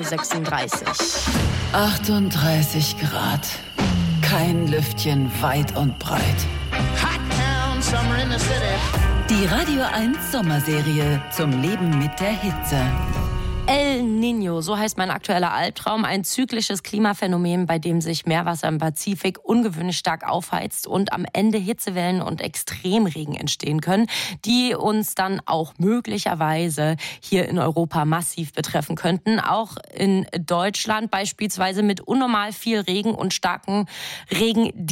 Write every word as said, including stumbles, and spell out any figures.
sechsunddreißig. achtunddreißig Grad. Kein Lüftchen weit und breit. Die Radio eins Sommerserie zum Leben mit der Hitze. El Niño, so heißt mein aktueller Albtraum, ein zyklisches Klimaphänomen, bei dem sich Meerwasser im Pazifik ungewöhnlich stark aufheizt und am Ende Hitzewellen und Extremregen entstehen können, die uns dann auch möglicherweise hier in Europa massiv betreffen könnten. Auch in Deutschland beispielsweise mit unnormal viel Regen und starken Regen